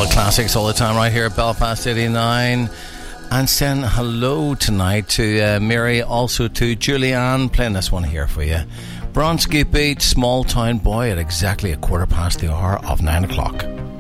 the classics all the time right here at Belfast 89. And saying hello tonight to Mary, also to Julianne, playing this one here for you. Bronski Beat, Small Town Boy, at exactly 9:15 of 9 o'clock.